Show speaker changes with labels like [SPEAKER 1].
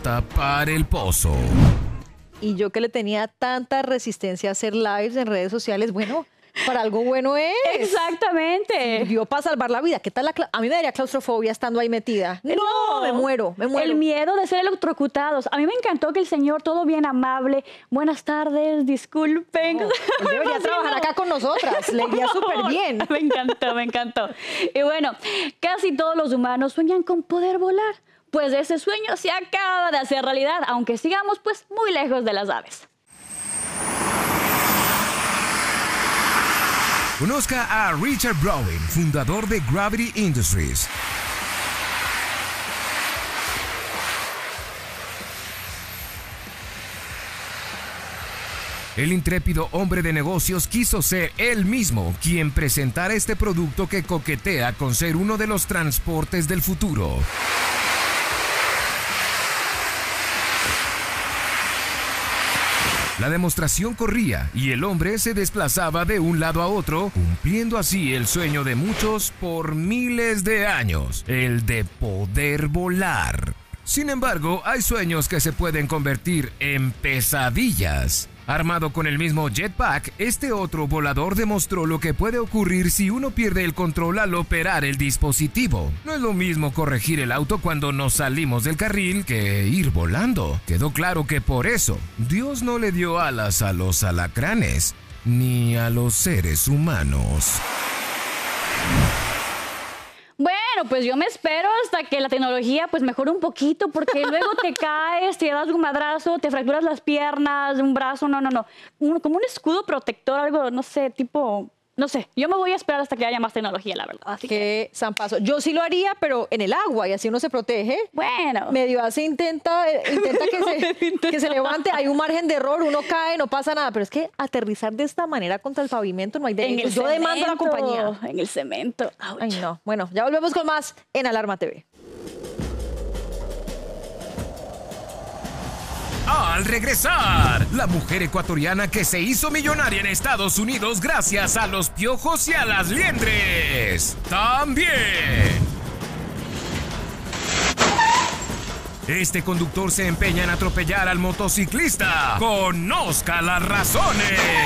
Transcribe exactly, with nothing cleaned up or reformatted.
[SPEAKER 1] tapar el pozo.
[SPEAKER 2] Y yo que le tenía tanta resistencia a hacer lives en redes sociales, bueno, para algo bueno es.
[SPEAKER 3] Exactamente.
[SPEAKER 2] Sirvió para salvar la vida. ¿Qué tal la cla- A mí me daría claustrofobia estando ahí metida. No,
[SPEAKER 3] No.
[SPEAKER 2] me muero, me muero.
[SPEAKER 3] El miedo de ser electrocutados. A mí me encantó que el señor, todo bien amable. Buenas tardes, disculpen.
[SPEAKER 2] No, él debería trabajar acá con nosotras. Le iría súper bien.
[SPEAKER 3] Me encantó, me encantó. Y bueno, casi todos los humanos sueñan con poder volar. Pues ese sueño se acaba de hacer realidad, aunque sigamos pues muy lejos de las aves.
[SPEAKER 1] Conozca a Richard Browning, fundador de Gravity Industries. El intrépido hombre de negocios quiso ser él mismo quien presentara este producto que coquetea con ser uno de los transportes del futuro. La demostración corría y el hombre se desplazaba de un lado a otro, cumpliendo así el sueño de muchos por miles de años, el de poder volar. Sin embargo, hay sueños que se pueden convertir en pesadillas. Armado con el mismo jetpack, este otro volador demostró lo que puede ocurrir si uno pierde el control al operar el dispositivo. No es lo mismo corregir el auto cuando nos salimos del carril que ir volando. Quedó claro que por eso Dios no le dio alas a los alacranes ni a los seres humanos.
[SPEAKER 3] Bueno, pues yo me espero hasta que la tecnología pues mejore un poquito, porque luego te caes, te das un madrazo, te fracturas las piernas, un brazo, no, no, no. Un- como un escudo protector, algo, no sé, tipo, no sé. Yo me voy a esperar hasta que haya más tecnología, la verdad. Así que,
[SPEAKER 2] Qué zampazo. Yo sí lo haría, pero en el agua y así uno se protege.
[SPEAKER 3] bueno.
[SPEAKER 2] Medio hace intenta, eh, intenta que,
[SPEAKER 3] No,
[SPEAKER 2] se,
[SPEAKER 3] intenta.
[SPEAKER 2] que se levante, hay un margen de error, uno cae, no pasa nada, pero es que aterrizar de esta manera contra el pavimento no hay
[SPEAKER 3] En
[SPEAKER 2] derecho.
[SPEAKER 3] el
[SPEAKER 2] Yo demando a la
[SPEAKER 3] cemento,
[SPEAKER 2] compañía.
[SPEAKER 3] En el cemento. Ouch.
[SPEAKER 2] Ay, no. Bueno, ya volvemos con más en Alarma T V.
[SPEAKER 1] Al regresar, la mujer ecuatoriana que se hizo millonaria en Estados Unidos gracias a los piojos y a las liendres. También. Este conductor se empeña en atropellar al motociclista. Conozca las razones.